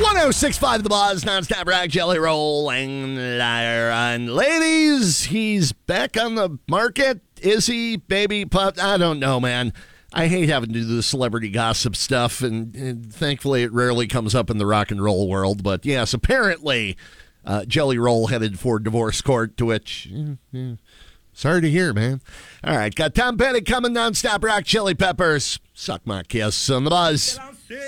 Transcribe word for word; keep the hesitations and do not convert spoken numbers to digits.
one oh six point five The Buzz, nonstop rock, Jelly Roll, and liar. And ladies, he's back on the market. Is he, baby? Pup? I don't know, man. I hate having to do the celebrity gossip stuff, and, and thankfully it rarely comes up in the rock and roll world. But yes, apparently uh, Jelly Roll headed for divorce court, to which, mm, mm, sorry to hear, man. All right, got Tom Petty coming, nonstop rock, Chili Peppers. Suck my kiss on The Buzz.